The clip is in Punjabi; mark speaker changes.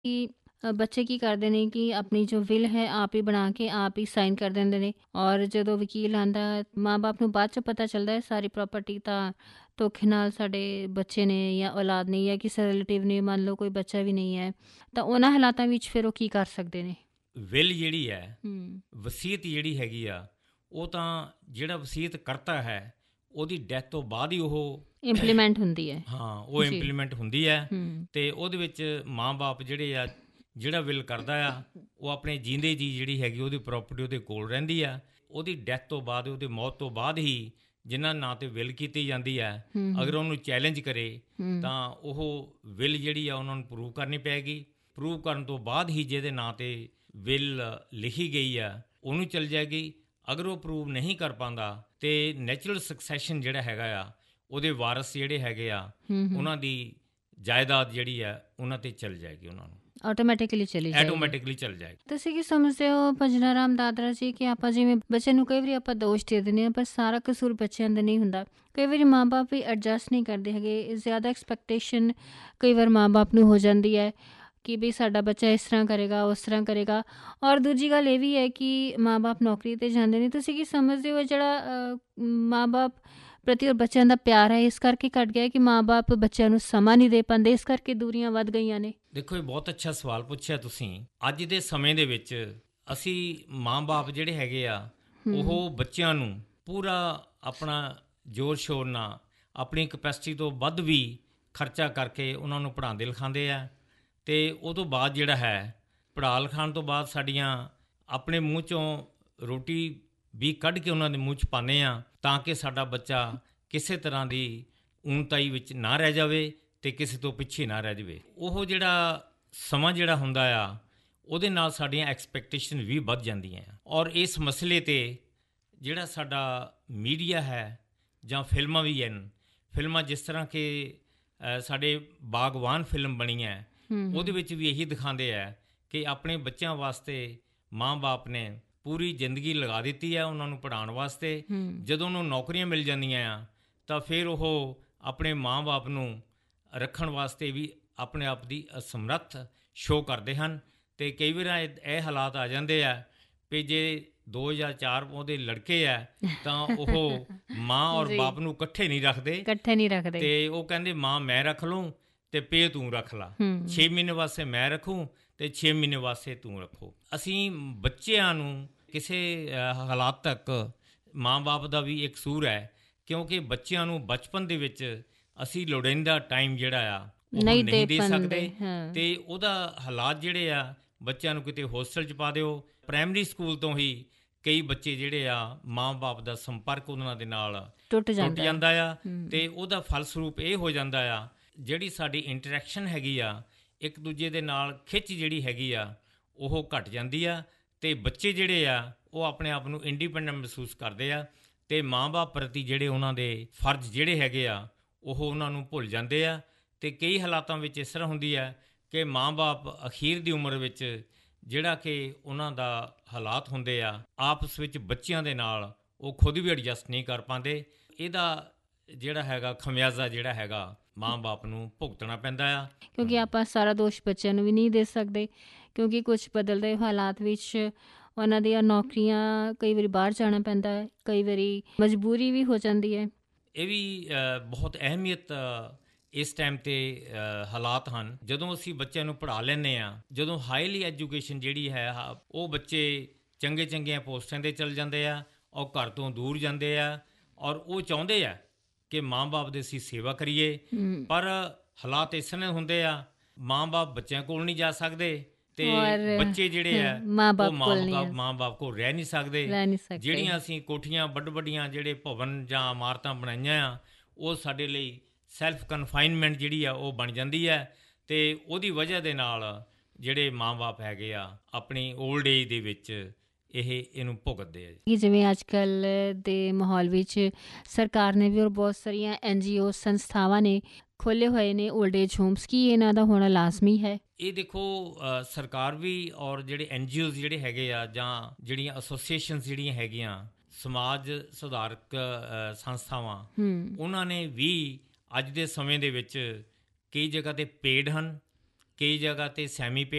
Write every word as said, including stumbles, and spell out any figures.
Speaker 1: ਕਿ ਅ, ਬੱਚੇ ਕੀ ਕਰਦੇ ਨੇ ਕਿ ਆਪਣੀ ਜੋ ਵਿਲ ਹੈ ਆਪ ਹੀ ਬਣਾ ਕੇ ਆਪ ਹੀ ਸਾਈਨ ਕਰ ਦਿੰਦੇ ਨੇ, ਔਰ ਜਦੋਂ ਵਕੀਲ ਆਂਦਾ ਮਾਂ-ਬਾਪ ਨੂੰ ਬਾਅਦ 'ਚ ਪਤਾ ਚੱਲਦਾ ਹੈ ਸਾਰੀ ਪ੍ਰਾਪਰਟੀ ਤਾਂ ਧੋਖੇ ਨਾਲ ਸਾਡੇ ਬੱਚੇ ਨੇ ਜਾਂ ਔਲਾਦ ਨੇ ਜਾਂ ਕਿਸੇ ਰਿਲੇਟਿਵ ਨੇ, ਮੰਨ ਲਓ ਕੋਈ ਬੱਚਾ ਵੀ ਨਹੀਂ ਹੈ, ਤਾਂ ਉਹਨਾਂ ਹਾਲਾਤਾਂ ਵਿੱਚ ਫਿਰ ਉਹ ਕੀ ਕਰ ਸਕਦੇ ਨੇ?
Speaker 2: ਵਿਲ ਜਿਹੜੀ ਹੈ,
Speaker 1: ਹੂੰ।
Speaker 2: ਵਸੀਅਤ ਜਿਹੜੀ ਹੈਗੀ ਆ, ਉਹ ਤਾਂ ਜਿਹੜਾ ਵਸੀਅਤ ਕਰਤਾ ਹੈ ਉਹਦੀ ਡੈਥ ਤੋਂ ਬਾਅਦ ਹੀ ਉਹ
Speaker 1: ਇੰਪਲੀਮੈਂਟ ਹੁੰਦੀ ਹੈ।
Speaker 2: ਹਾਂ ਉਹ
Speaker 1: ਜੀ।
Speaker 2: ਇੰਪਲੀਮੈਂਟ ਹੁੰਦੀ ਹੈ।
Speaker 1: ਹੂੰ।
Speaker 2: ਅਤੇ ਉਹਦੇ ਵਿੱਚ ਮਾਂ-ਬਾਪ ਜਿਹੜੇ ਆ, ਜਿਹੜਾ ਵਿਲ ਕਰਦਾ ਆ ਉਹ ਆਪਣੇ ਜੀਂਦੇ ਜੀ ਜਿਹੜੀ ਹੈਗੀ ਉਹਦੀ ਪ੍ਰੋਪਰਟੀ ਉਹਦੇ ਕੋਲ ਰਹਿੰਦੀ ਆ। ਉਹਦੀ ਡੈਥ ਤੋਂ ਬਾਅਦ, ਉਹਦੀ ਮੌਤ ਤੋਂ ਬਾਅਦ ਹੀ ਜਿਨ੍ਹਾਂ ਨਾਂ 'ਤੇ ਵਿਲ ਕੀਤੀ ਜਾਂਦੀ ਹੈ,
Speaker 1: ਹੂੰ।
Speaker 2: ਅਗਰ ਉਹਨੂੰ ਚੈਲੰਜ ਕਰੇ
Speaker 1: ਹੂੰ।
Speaker 2: ਤਾਂ ਉਹ ਵਿਲ ਜਿਹੜੀ ਆ ਉਹਨਾਂ ਨੂੰ ਪ੍ਰੂਵ ਕਰਨੀ ਪਏਗੀ। ਪ੍ਰੂਵ ਕਰਨ ਤੋਂ ਬਾਅਦ ਹੀ ਜਿਹਦੇ ਨਾਂ 'ਤੇ ਵਿਲ ਲਿਖੀ ਗਈ ਆ ਉਹਨੂੰ ਚੱਲ ਜਾਏਗੀ। ਅਗਰ ਉਹ ਪ੍ਰੂਵ ਨਹੀਂ ਕਰ ਪਾਉਂਦਾ ਅਤੇ ਨੈਚੁਰਲ ਸਕਸੈਸ਼ਨ ਜਿਹੜਾ ਹੈਗਾ ਆ, ਉਹਦੇ ਵਾਰਸ ਜਿਹੜੇ ਹੈਗੇ ਆ
Speaker 1: ਹੂੰ। ਹੂੰ।
Speaker 2: ਉਹਨਾਂ ਦੀ ਜਾਇਦਾਦ ਜਿਹੜੀ ਆ ਉਹਨਾਂ 'ਤੇ ਚੱਲ ਜਾਏਗੀ, ਉਹਨਾਂ ਨੂੰ
Speaker 1: ਆਟੋਮੈਟਿਕਲੀ ਚਲੀ ਜਾਏਗੀ।
Speaker 2: ਐਟੋਮੈਟਿਕਲੀ ਚੱਲ ਜਾਏਗੀ।
Speaker 1: ਤੁਸੀਂ ਕੀ ਸਮਝਦੇ ਹੋ ਭਜਨਾ ਰਾਮ ਦਾਦਰਾ ਜੀ, ਕਿ ਆਪਾਂ ਜਿਵੇਂ ਬੱਚੇ ਨੂੰ ਕਈ ਵਾਰੀ ਆਪਾਂ ਦੋਸ਼ ਦੇ ਦਿੰਦੇ ਹਾਂ, ਪਰ ਸਾਰਾ ਕਸੂਰ ਬੱਚਿਆਂ ਦਾ ਨਹੀਂ ਹੁੰਦਾ। ਕਈ ਵਾਰੀ ਮਾਂ ਬਾਪ ਵੀ ਐਡਜਸਟ ਨਹੀਂ ਕਰਦੇ ਹੈਗੇ, ਜ਼ਿਆਦਾ ਐਕਸਪੈਕਟੇਸ਼ਨ ਕਈ ਵਾਰ ਮਾਂ ਬਾਪ ਨੂੰ ਹੋ ਜਾਂਦੀ ਹੈ ਕਿ ਵੀ ਸਾਡਾ ਬੱਚਾ ਇਸ ਤਰ੍ਹਾਂ ਕਰੇਗਾ, ਉਸ ਤਰ੍ਹਾਂ ਕਰੇਗਾ। ਔਰ ਦੂਜੀ ਗੱਲ ਇਹ ਵੀ ਹੈ ਕਿ ਮਾਂ ਬਾਪ ਨੌਕਰੀ 'ਤੇ ਜਾਂਦੇ ਨੇ। ਤੁਸੀਂ ਕੀ ਸਮਝਦੇ ਹੋ ਜਿਹੜਾ ਅ, ਮਾਂ ਬਾਪ ਪ੍ਰਤੀ ਔਰ ਬੱਚਿਆਂ ਦਾ ਪਿਆਰ ਹੈ ਇਸ ਕਰਕੇ ਘੱਟ ਗਿਆ ਹੈ ਕਿ ਮਾਂ ਬਾਪ ਬੱਚਿਆਂ ਨੂੰ ਸਮਾਂ ਨਹੀਂ ਦੇ ਪਾਉਂਦੇ, ਇਸ ਕਰਕੇ ਦੂਰੀਆਂ ਵੱਧ ਗਈਆਂ ਨੇ?
Speaker 2: ਦੇਖੋ, ਇਹ ਬਹੁਤ ਅੱਛਾ ਸਵਾਲ ਪੁੱਛਿਆ ਤੁਸੀਂ। ਅੱਜ ਦੇ ਸਮੇਂ ਦੇ ਵਿੱਚ ਅਸੀਂ ਮਾਂ-ਬਾਪ ਜਿਹੜੇ ਹੈਗੇ ਆ ਉਹ ਬੱਚਿਆਂ ਨੂੰ ਪੂਰਾ ਆਪਣਾ ਜ਼ੋਰ ਸ਼ੋਰ ਨਾਲ, ਆਪਣੀ ਕਪੈਸਿਟੀ ਤੋਂ ਵੱਧ ਵੀ ਖਰਚਾ ਕਰਕੇ ਉਹਨਾਂ ਨੂੰ ਪੜ੍ਹਾਉਂਦੇ ਲਿਖਾਉਂਦੇ ਆ। ਅਤੇ ਉਹ ਤੋਂ ਬਾਅਦ ਜਿਹੜਾ ਹੈ, ਪੜ੍ਹਾ ਲਿਖਾਉਣ ਤੋਂ ਬਾਅਦ ਸਾਡੀਆਂ ਆਪਣੇ ਮੂੰਹ 'ਚੋਂ ਰੋਟੀ ਵੀ ਕੱਢ ਕੇ ਉਹਨਾਂ ਦੇ ਮੂੰਹ 'ਚ ਪਾਉਂਦੇ ਆ, ਤਾਂ ਕਿ ਸਾਡਾ ਬੱਚਾ ਕਿਸੇ ਤਰ੍ਹਾਂ ਦੀ ਊਣਤਾਈ ਵਿੱਚ ਨਾ ਰਹਿ ਜਾਵੇ ਅਤੇ ਕਿਸੇ ਤੋਂ ਪਿੱਛੇ ਨਾ ਰਹਿ ਜਾਵੇ। ਉਹ ਜਿਹੜਾ ਸਮਾਂ ਜਿਹੜਾ ਹੁੰਦਾ ਆ, ਉਹਦੇ ਨਾਲ ਸਾਡੀਆਂ ਐਕਸਪੈਕਟੇਸ਼ਨ ਵੀ ਵੱਧ ਜਾਂਦੀਆਂ। ਔਰ ਇਸ ਮਸਲੇ 'ਤੇ ਜਿਹੜਾ ਸਾਡਾ ਮੀਡੀਆ ਹੈ ਜਾਂ ਫਿਲਮਾਂ ਵੀ ਹਨ, ਫਿਲਮਾਂ ਜਿਸ ਤਰ੍ਹਾਂ ਕਿ ਅ, ਸਾਡੇ ਬਾਗਵਾਨ ਫਿਲਮ ਬਣੀ ਹੈ, ਉਹਦੇ ਵਿੱਚ ਵੀ ਇਹੀ ਦਿਖਾਉਂਦੇ ਆ ਕਿ ਆਪਣੇ ਬੱਚਿਆਂ ਵਾਸਤੇ ਮਾਂ-ਬਾਪ ਨੇ ਪੂਰੀ ਜ਼ਿੰਦਗੀ ਲਗਾ ਦਿੱਤੀ ਹੈ ਉਹਨਾਂ ਨੂੰ ਪੜ੍ਹਾਉਣ ਵਾਸਤੇ। ਜਦੋਂ ਉਹਨੂੰ ਨੌਕਰੀਆਂ ਮਿਲ ਜਾਂਦੀਆਂ ਆ ਤਾਂ ਫਿਰ ਉਹ ਆਪਣੇ ਮਾਂ-ਬਾਪ ਨੂੰ ਰੱਖਣ ਵਾਸਤੇ ਵੀ ਆਪਣੇ ਆਪ ਦੀ ਅਸਮਰੱਥ ਸ਼ੋਅ ਕਰਦੇ ਹਨ। ਅਤੇ ਕਈ ਵਾਰ ਇਹ ਇਹ ਹਾਲਾਤ ਆ ਜਾਂਦੇ ਆ ਵੀ ਜੇ ਦੋ ਜਾਂ ਚਾਰ ਉਹਦੇ ਲੜਕੇ ਆ ਤਾਂ ਉਹ ਮਾਂ ਔਰ ਬਾਪ ਨੂੰ ਇਕੱਠੇ ਨਹੀਂ ਰੱਖਦੇ
Speaker 1: ਇਕੱਠੇ ਨਹੀਂ ਰੱਖਦੇ
Speaker 2: ਅਤੇ ਉਹ ਕਹਿੰਦੇ ਮਾਂ ਮੈਂ ਰੱਖ ਲੂੰ ਅਤੇ ਪੇ ਤੂੰ ਰੱਖ ਲਾ, ਛੇ ਮਹੀਨੇ ਵਾਸਤੇ ਮੈਂ ਰੱਖੂੰ ਅਤੇ ਛੇ ਮਹੀਨੇ ਵਾਸਤੇ ਤੂੰ ਰੱਖੋ। ਅਸੀਂ ਬੱਚਿਆਂ ਨੂੰ ਕਿਸੇ ਅ, ਹਾਲਾਤ ਤੱਕ ਮਾਂ-ਬਾਪ ਦਾ ਵੀ ਇੱਕ ਕਸੂਰ ਹੈ, ਕਿਉਂਕਿ ਬੱਚਿਆਂ ਨੂੰ ਬਚਪਨ ਦੇ ਵਿੱਚ ਅਸੀਂ ਲੋੜੀਂਦਾ ਟਾਈਮ ਜਿਹੜਾ ਆ ਉਹ
Speaker 1: ਨਹੀਂ
Speaker 2: ਨਹੀਂ ਦੇ
Speaker 1: ਦੇ
Speaker 2: ਸਕਦੇ।
Speaker 1: ਹਾਂ।
Speaker 2: ਅਤੇ ਉਹਦਾ ਹਾਲਾਤ ਜਿਹੜੇ ਆ, ਬੱਚਿਆਂ ਨੂੰ ਕਿਤੇ ਹੋਸਟਲ 'ਚ ਪਾ ਦਿਓ। ਪ੍ਰਾਇਮਰੀ ਸਕੂਲ ਤੋਂ ਹੀ ਕਈ ਬੱਚੇ ਜਿਹੜੇ ਆ ਮਾਂ-ਬਾਪ ਦਾ ਸੰਪਰਕ ਉਹਨਾਂ ਦੇ ਨਾਲ
Speaker 1: ਟੁੱਟ
Speaker 2: ਟੁੱਟ
Speaker 1: ਜਾਂਦਾ
Speaker 2: ਜਾਂਦਾ ਆ, ਅਤੇ ਉਹਦਾ ਫਲਸਰੂਪ ਇਹ ਹੋ ਜਾਂਦਾ ਆ ਜਿਹੜੀ ਸਾਡੀ ਇੰਟਰੈਕਸ਼ਨ ਹੈਗੀ ਆ ਇੱਕ ਦੂਜੇ ਦੇ ਨਾਲ, ਖਿੱਚ ਜਿਹੜੀ ਹੈਗੀ ਆ ਉਹ ਘਟ ਜਾਂਦੀ ਆ, ਅਤੇ ਬੱਚੇ ਜਿਹੜੇ ਆ ਉਹ ਆਪਣੇ ਆਪ ਨੂੰ ਇੰਡੀਪੈਂਡੈਂਟ ਮਹਿਸੂਸ ਕਰਦੇ ਆ, ਅਤੇ ਮਾਂ-ਬਾਪ ਪ੍ਰਤੀ ਜਿਹੜੇ ਉਹਨਾਂ ਦੇ ਫਰਜ਼ ਜਿਹੜੇ ਹੈਗੇ ਆ ਉਹ ਉਹਨਾਂ ਨੂੰ ਭੁੱਲ ਜਾਂਦੇ ਆ। ਅਤੇ ਕਈ ਹਾਲਾਤਾਂ ਵਿੱਚ ਇਸ ਤਰ੍ਹਾਂ ਹੁੰਦੀ ਹੈ ਕਿ ਮਾਂ-ਬਾਪ ਅਖੀਰ ਦੀ ਉਮਰ ਵਿੱਚ ਜਿਹੜਾ ਕਿ ਉਹਨਾਂ ਦਾ ਹਾਲਾਤ ਹੁੰਦੇ ਆ ਆਪਸ ਵਿੱਚ ਬੱਚਿਆਂ ਦੇ ਨਾਲ, ਉਹ ਖੁਦ ਵੀ ਐਡਜਸਟ ਨਹੀਂ ਕਰ ਪਾਉਂਦੇ। ਇਹਦਾ ਜਿਹੜਾ ਹੈਗਾ ਖਮਿਆਜ਼ਾ ਜਿਹੜਾ ਹੈਗਾ ਮਾਂ-ਬਾਪ ਨੂੰ ਭੁਗਤਣਾ ਪੈਂਦਾ ਆ।
Speaker 1: ਕਿਉਂਕਿ ਆਪਾਂ ਸਾਰਾ ਦੋਸ਼ ਬੱਚਿਆਂ ਨੂੰ ਵੀ ਨਹੀਂ ਦੇ ਸਕਦੇ, ਕਿਉਂਕਿ ਕੁਝ ਬਦਲਦੇ ਹਾਲਾਤ ਵਿੱਚ ਉਹਨਾਂ ਦੀਆਂ ਨੌਕਰੀਆਂ, ਕਈ ਵਾਰੀ ਬਾਹਰ ਜਾਣਾ ਪੈਂਦਾ ਹੈ, ਕਈ ਵਾਰੀ ਮਜਬੂਰੀ ਵੀ ਹੋ ਜਾਂਦੀ ਹੈ।
Speaker 2: ਇਹ ਵੀ ਅ, ਬਹੁਤ ਅਹਿਮੀਅਤ ਅ, ਇਸ ਟਾਈਮ 'ਤੇ ਅ, ਹਾਲਾਤ ਹਨ ਜਦੋਂ ਅਸੀਂ ਬੱਚਿਆਂ ਨੂੰ ਪੜ੍ਹਾ ਲੈਂਦੇ ਹਾਂ। ਜਦੋਂ ਹਾਈਲੀ ਐਜੂਕੇਸ਼ਨ ਜਿਹੜੀ ਹੈ ਹਾ- ਉਹ ਬੱਚੇ ਚੰਗੇ ਚੰਗੀਆਂ ਪੋਸਟਾਂ 'ਤੇ ਚੱਲ ਜਾਂਦੇ ਆ ਔਰ ਘਰ ਤੋਂ ਦੂਰ ਜਾਂਦੇ ਆ, ਔਰ ਉਹ ਚਾਹੁੰਦੇ ਆ ਕਿ ਮਾਂ-ਬਾਪ ਦੀ ਅਸੀਂ ਸੇਵਾ ਕਰੀਏ, ਪਰ ਹਾਲਾਤ ਇਸ ਤਰ੍ਹਾਂ ਹੁੰਦੇ ਆ ਮਾਂ-ਬਾਪ ਬੱਚਿਆਂ ਕੋਲ ਨਹੀਂ ਜਾ ਸਕਦੇ ਅਤੇ ਬੱਚੇ ਜਿਹੜੇ ਆ ਉਹ ਮਾਂ-ਬਾਪ ਮਾਂ-ਬਾਪ ਕੋਲ ਰਹਿ ਨਹੀਂ ਸਕਦੇ। ਜਿਹੜੀਆਂ ਅਸੀਂ ਕੋਠੀਆਂ ਵੱਡ ਵੱਡੀਆਂ ਜਿਹੜੇ ਭਵਨ ਜਾਂ ਇਮਾਰਤਾਂ ਬਣਾਈਆਂ ਆ, ਉਹ ਸਾਡੇ ਲਈ ਸੈਲਫ ਕਨਫਾਈਨਮੈਂਟ ਜਿਹੜੀ ਆ ਉਹ ਬਣ ਜਾਂਦੀ ਹੈ, ਅਤੇ ਉਹਦੀ ਵਜ੍ਹਾ ਦੇ ਨਾਲ ਜਿਹੜੇ ਮਾਂ-ਬਾਪ ਹੈਗੇ ਆ ਆਪਣੀ ਓਲਡ ਏਜ ਦੇ ਵਿੱਚ ਇਹ ਇਹਨੂੰ ਭੁਗਤਦੇ ਆ।
Speaker 1: ਕਿ ਜਿਵੇਂ ਅੱਜ ਕੱਲ੍ਹ ਦੇ ਮਾਹੌਲ ਵਿੱਚ ਸਰਕਾਰ ਨੇ ਵੀ ਔਰ ਬਹੁਤ ਸਾਰੀਆਂ ਐਨ ਜੀ ਓ ਸੰਸਥਾਵਾਂ ਨੇ ਖੋਲ੍ਹੇ ਹੋਏ ਨੇ ਓਲਡ ਏਜ ਹੋਮਸ, ਕੀ ਇਹਨਾਂ ਦਾ ਹੋਣਾ ਲਾਜ਼ਮੀ ਹੈ?
Speaker 2: ਇਹ ਦੇਖੋ, ਅ, ਸਰਕਾਰ ਵੀ ਔਰ ਜਿਹੜੇ ਐਨ ਜੀ ਓਜ਼ ਜਿਹੜੇ ਹੈਗੇ ਆ ਜਾਂ ਜਿਹੜੀਆਂ ਐਸੋਸੀਏਸ਼ਨਸ ਜਿਹੜੀਆਂ ਹੈਗੀਆਂ ਸਮਾਜ ਸੁਧਾਰਕ ਅ, ਸੰਸਥਾਵਾਂ, ਉਹਨਾਂ ਨੇ ਵੀ ਅੱਜ ਦੇ ਸਮੇਂ ਦੇ ਵਿੱਚ ਕਈ ਜਗ੍ਹਾ 'ਤੇ ਪੇਡ ਹਨ, ਕਈ ਜਗ੍ਹਾ 'ਤੇ ਸੈਮੀ ਪੇਡ